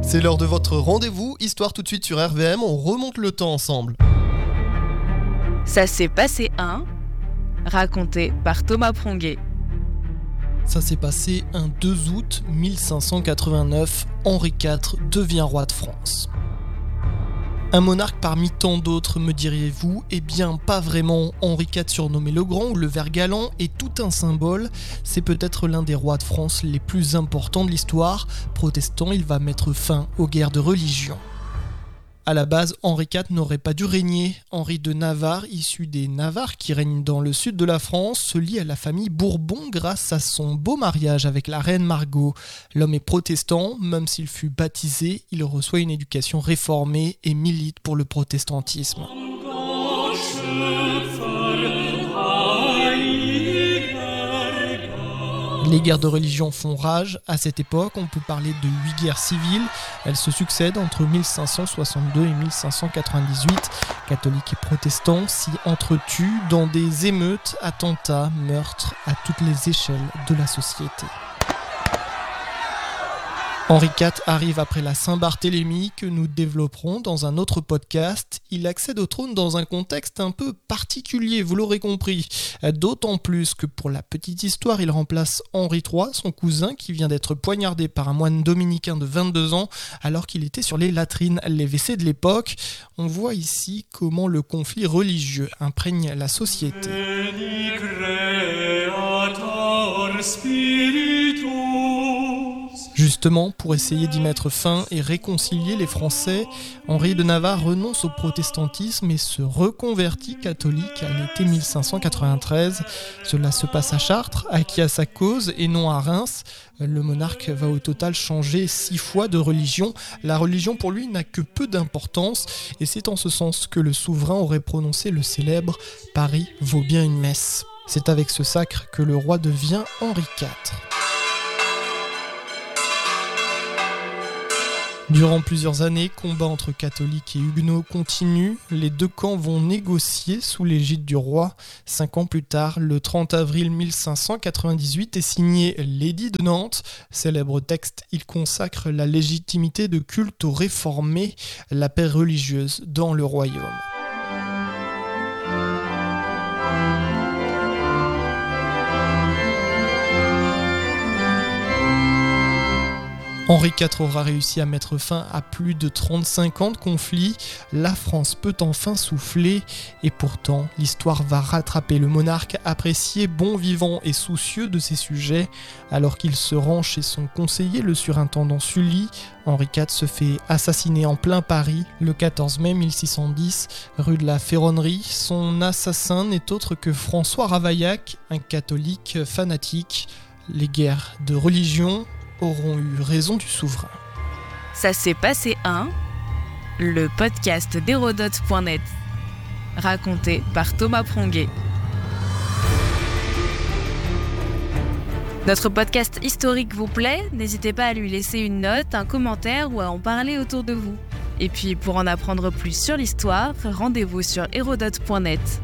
C'est l'heure de votre rendez-vous, Histoire tout de suite sur RVM, on remonte le temps ensemble. Ça s'est passé raconté par Thomas Pronguet. Ça s'est passé un 2 août 1589, Henri IV devient roi de France. Un monarque parmi tant d'autres, me diriez-vous ? Eh bien, pas vraiment. Henri IV, surnommé le Grand ou le Vert galant, est tout un symbole. C'est peut-être l'un des rois de France les plus importants de l'histoire. Protestant, il va mettre fin aux guerres de religion. À la base, Henri IV n'aurait pas dû régner. Henri de Navarre, issu des Navarres qui règnent dans le sud de la France, se lie à la famille Bourbon grâce à son beau mariage avec la reine Margot. L'homme est protestant, même s'il fut baptisé, il reçoit une éducation réformée et milite pour le protestantisme. Les guerres de religion font rage. À cette époque, on peut parler de 8 guerres civiles. Elles se succèdent entre 1562 et 1598. Catholiques et protestants s'y entretuent dans des émeutes, attentats, meurtres à toutes les échelles de la société. Henri IV arrive après la Saint-Barthélemy que nous développerons dans un autre podcast. Il accède au trône dans un contexte un peu particulier, vous l'aurez compris. D'autant plus que pour la petite histoire, il remplace Henri III, son cousin, qui vient d'être poignardé par un moine dominicain de 22 ans alors qu'il était sur les latrines, les WC de l'époque. On voit ici comment le conflit religieux imprègne la société. Justement, pour essayer d'y mettre fin et réconcilier les Français, Henri de Navarre renonce au protestantisme et se reconvertit catholique à l'été 1593. Cela se passe à Chartres, acquis à sa cause et non à Reims. Le monarque va au total changer 6 fois de religion. La religion pour lui n'a que peu d'importance et c'est en ce sens que le souverain aurait prononcé le célèbre « Paris vaut bien une messe ». C'est avec ce sacre que le roi devient Henri IV. Durant plusieurs années, combats entre catholiques et huguenots continuent. Les deux camps vont négocier sous l'égide du roi. 5 ans plus tard, le 30 avril 1598 est signé l'édit de Nantes. Célèbre texte, il consacre la légitimité de culte aux réformés, la paix religieuse dans le royaume. Henri IV aura réussi à mettre fin à plus de 35 ans de conflit. La France peut enfin souffler et pourtant l'histoire va rattraper le monarque apprécié, bon vivant et soucieux de ses sujets. Alors qu'il se rend chez son conseiller, le surintendant Sully, Henri IV se fait assassiner en plein Paris le 14 mai 1610, rue de la Ferronnerie. Son assassin n'est autre que François Ravaillac, un catholique fanatique. Les guerres de religion auront eu raison du souverain. Ça s'est passé le podcast d'Hérodote.net, raconté par Thomas Pronguet. Notre podcast historique vous plaît ? N'hésitez pas à lui laisser une note, un commentaire ou à en parler autour de vous. Et puis pour en apprendre plus sur l'histoire, rendez-vous sur Hérodote.net.